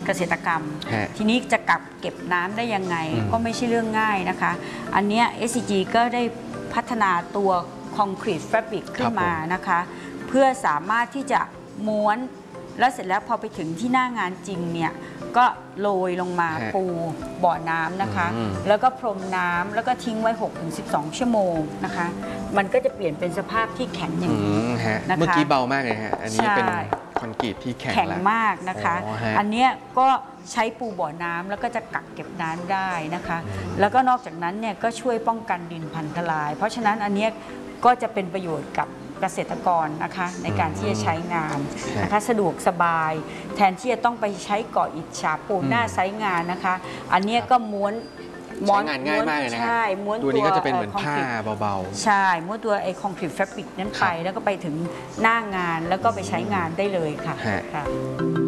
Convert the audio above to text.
เกษตรกรรมทีนี้จะกักเก็บน้ำได้ยังไงก็ไม่ใช่เรื่องง่ายนะคะอันเนี้ย SCG ก็ได้พัฒนาตัวคอนกรีตแฟบริกขึ้นมานะคะเพื่อสามารถที่จะม้วนแล้วเสร็จแล้วพอไปถึงที่หน้างานจริงเนี่ยก็โรยลงมาปูบ่อน้ำนะคะแล้วก็พรมน้ำแล้วก็ทิ้งไว้ 6-12 ชั่วโมงนะคะมันก็จะเปลี่ยนเป็นสภาพที่แข็งอย่างนี้นะคะเมื่อกี้เบามากเลยฮะอันนี้เป็นคอนกรีตที่แข็งมากนะคะอันนี้ก็ใช้ปูบ่อน้ำแล้วก็จะกักเก็บน้ำได้นะคะแล้วก็นอกจากนั้นเนี่ยก็ช่วยป้องกันดินพังทลายเพราะฉะนั้นอันนี้ก็จะเป็นประโยชน์กับเกษตรกรนะคะในการที่จะใช้งานนะคะสะดวกสบายแทนที่จะต้องไปใช้ก่ออิฐฉาบปูนหน้าไซต์งานนะคะอันนี้ก็ม้วนใช้งานง่ายมากเลยนะใช่ม้วนตัวนี้ก็จะเป็นเหมือนผ้าเบาๆใช่ม้วนตัวไอ้คอนกรีตแฟบริกนั้นไปแล้วก็ไปถึงหน้างานแล้วก็ไปใช้งานได้เลยค่ะ